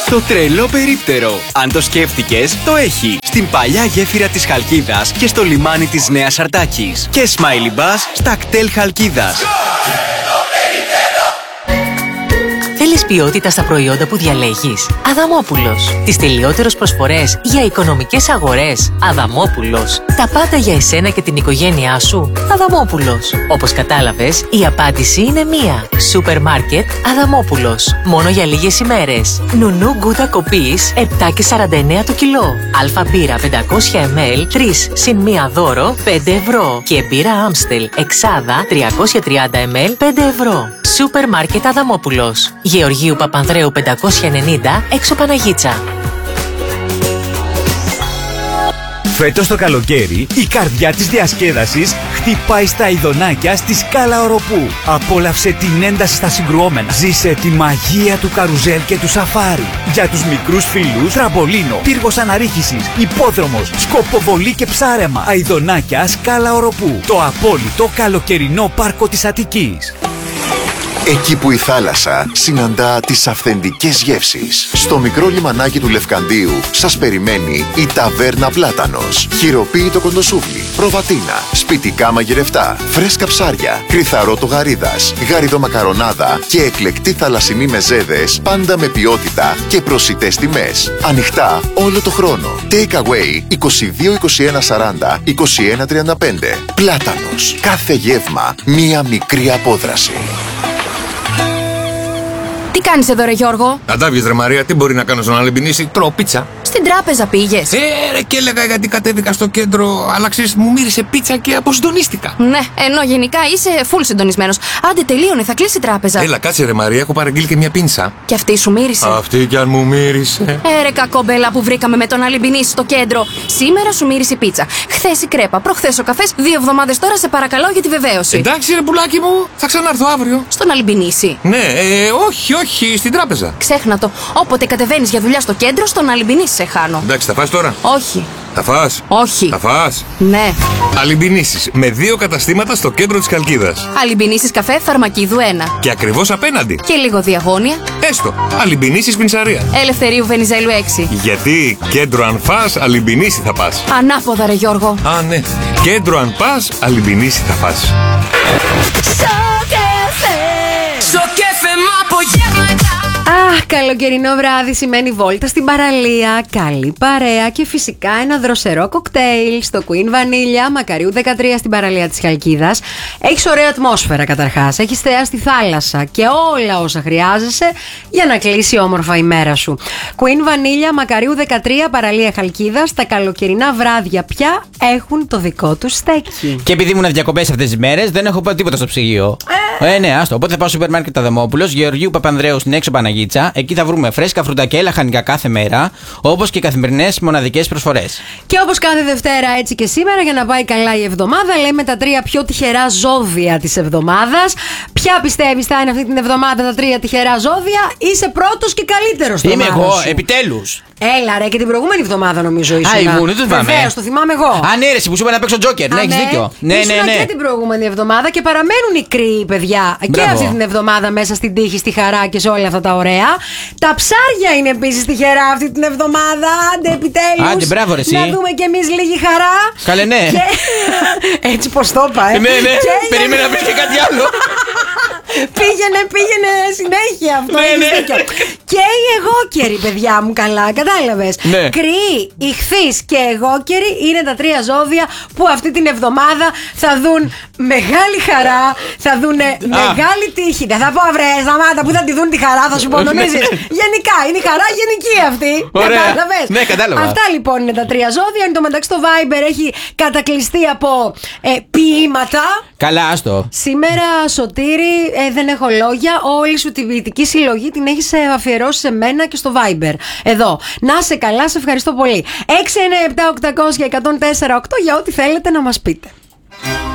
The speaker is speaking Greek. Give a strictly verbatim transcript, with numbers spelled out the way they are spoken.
Στο τρελό περίπτερο. Αν το σκέφτηκες, το έχει. Στην παλιά γέφυρα της Χαλκίδας και στο λιμάνι της Νέας Αρτάκης. Και Smiley Bus στα κτέλ Χαλκίδας. Θέλεις ποιότητα στα προϊόντα που διαλέγεις? Αδαμόπουλος. Τις τελειότερες προσφορές για οικονομικές αγορές? Αδαμόπουλος. Τα πάντα για εσένα και την οικογένειά σου? Αδαμόπουλος. Όπως κατάλαβες, η απάντηση είναι μία. Σούπερ μάρκετ Αδαμόπουλος. Μόνο για λίγες ημέρες. Νουνού γκούτα κοπής επτά και σαράντα εννέα το κιλό. Αλφα μπύρα πεντακόσια μιλιλίτρα τρία συν μία δώρο πέντε ευρώ. Και μπύρα Άμστελ εξάδα τριακόσια τριάντα μιλιλίτρα πέντε ευρώ. Σούπερ μάρκετ Αδαμόπουλος. Γεωργίου Παπανδρέου πεντακόσια ενενήντα έξω Παναγίτσα. Φέτος το καλοκαίρι, η καρδιά της διασκέδασης χτυπάει στα ειδονάκια στη Σκάλα Οροπού. Απόλαυσε την ένταση στα συγκρουόμενα. Ζήσε τη μαγεία του καρουζέλ και του σαφάρι. Για τους μικρούς φίλους, τραμπολίνο, πύργος αναρρίχησης, υπόδρομος, σκοποβολή και ψάρεμα. Αειδονάκια Σκάλα Οροπού. Το απόλυτο καλοκαιρινό πάρκο της Αττικής. Εκεί που η θάλασσα συναντά τις αυθεντικές γεύσεις. Στο μικρό λιμανάκι του Λευκαντίου σας περιμένει η Ταβέρνα Πλάτανος. Χειροποίητο κοντοσούβλι, προβατίνα, σπιτικά μαγειρευτά, φρέσκα ψάρια, κρυθαρότο γαρίδας, γαριδομακαρονάδα και εκλεκτή θαλασσινή μεζέδες, πάντα με ποιότητα και προσιτές τιμές. Ανοιχτά όλο το χρόνο. Take away είκοσι δύο είκοσι ένα σαράντα είκοσι ένα τριάντα πέντε. Πλάτανος. Κάθε γεύμα μία μικρή απόδραση. Τι κάνεις εδώ ρε Γιώργο? Να τα βγεις ρε Μαρία, τι μπορεί να κάνω στον Αλεμπινίση? Τρώω πίτσα. Στην τράπεζα πήγες? Ε ρε και έλεγα γιατί κατέβηκα στο κέντρο, αλλά ξέρεις μου μύρισε πίτσα και αποσυντονίστηκα. Ναι, ενώ γενικά είσαι full συντονισμένος. Άντε τελείωνε, θα κλείσει η τράπεζα. Έλα κάτσε ρε Μαρία, έχω παραγγείλει και μια πίνσα. Και αυτή σου μύρισε? Αυτή κι αν μου μύρισε. Ε ρε κακόμπελα που βρήκαμε με τον Αλεμπινίση στο κέντρο. Σήμερα σου μύρισε η πίτσα. Χθες η κρέπα, προχθές ο καφές, δύο εβδομάδες τώρα σε παρακαλώ για τη βεβαίωση. Εντάξει ρε πουλάκι μου, θα ξανάρθω αύριο. Στον Αλεμπινίση? Ναι, ε, όχι, όχι, στην τράπεζα. Ξέχνα το. Όποτε κατεβαίνεις για δουλειά στο κέντρο, στον Αλεμπινίση σε χάνω. Εντάξει, θα φας τώρα? Όχι. Θα φας? Όχι. Θα φας? Ναι. Αλεμπινίσεις με δύο καταστήματα στο κέντρο της Χαλκίδας. Αλεμπινίσεις καφέ Φαρμακίδου ένα. Και ακριβώς απέναντι. Και λίγο διαγώνια. Έστω. Αλεμπινίσεις Πινσαρία. Ελευθερίου Βενιζέλου έξι. Γιατί κέντρο αν φας, Αλεμπινίση θα πας. Ανάποδα ρε Γιώργο. Α, ναι. Κέντρο αν πας, Αλεμπινίση θα πας. Αχ, καλοκαιρινό βράδυ σημαίνει βόλτα στην παραλία, καλή παρέα και φυσικά ένα δροσερό κοκτέιλ στο Queen Vanilla Μακαριού δεκατρία στην παραλία της Χαλκίδας. Έχεις ωραία ατμόσφαιρα καταρχάς, έχεις θέα στη θάλασσα και όλα όσα χρειάζεσαι για να κλείσει όμορφα η μέρα σου. Queen Vanilla Μακαριού δεκατρία παραλία Χαλκίδας, τα καλοκαιρινά βράδια πια έχουν το δικό του στέκι. Και επειδή ήμουν διακοπές αυτές τις μέρες, δεν έχω πάει τίποτα στο ψυγείο. Ε, ε ναι, άστο. Οπότε θα πάω στο σούπερ μάρκετ Αδαμόπουλος, Γεωργίου Παπανδρέου στην έξω Παναγίτσα. Εκεί θα βρούμε φρέσκα φρούτα και λαχανικά κάθε μέρα, όπως και καθημερινές μοναδικές προσφορές. Και όπως κάθε Δευτέρα, έτσι και σήμερα, για να πάει καλά η εβδομάδα, λέμε τα τρία πιο τυχερά ζώδια της εβδομάδας. Ποια πιστεύεις θα είναι αυτή την εβδομάδα τα τρία τυχερά ζώδια? Είσαι πρώτος και καλύτερος. Είμαι εγώ, επιτέλους. Έλα ρε, και την προηγούμενη εβδομάδα νομίζω ήσουν. Α, ήμουν, δεν το θυμάμαι. Βεβαίως, το θυμάμαι εγώ. Α, ναι, ρε, που σου είπα να παίξω Τζόκερ. Ναι, έχεις δίκιο. Ναι, ναι, ναι. Και την προηγούμενη εβδομάδα και παραμένουν οι κρύοι, παιδιά. Μπράβο. Και αυτή την εβδομάδα μέσα στην τύχη, στη χαρά και σε όλα αυτά τα ωραία. Τα ψάρια είναι επίσης τυχερά αυτή την εβδομάδα. Άντε, επιτέλους. Άντε, μπράβο, ρε, εσύ. Να δούμε κι εμείς λίγη χαρά. Καλέ, ναι. Και... Έτσι πως το είπα, ε. Ναι, ναι. Και... Περίμενα να πεις και κάτι άλλο. Πήγαινε, πήγαινε συνέχεια αυτό. Ναι, ναι. Και οι εγώκεροι, παιδιά μου, καλά, κατάλαβες. Ναι. Κρυοί, ιχθύς και εγώκεροι είναι τα τρία ζώδια που αυτή την εβδομάδα θα δουν μεγάλη χαρά, θα δουν μεγάλη τύχη. Δεν θα πω βρε, σταμάτα, που θα τη δουν τη χαρά, θα σου πω, νομίζεις. Γενικά, είναι η χαρά γενική αυτή. Ωραία. Κατάλαβες. Ναι, κατάλαβα. Αυτά λοιπόν είναι τα τρία ζώδια. Εν τω μεταξύ το Viber έχει κατακλειστεί από ε, ποίηματα. Καλά, άστο. Σήμερα, Σωτήρη, ε, δεν έχω λόγια. Όλη σου τη ποιητική συλλογή την έχεις αφιερώσει σε μένα και στο Viber. Εδώ. Να σε καλά, σε ευχαριστώ πολύ. έξι εννιά επτά οκτακόσια εκατόν τέσσερα οκτώ για ό,τι θέλετε να μας πείτε.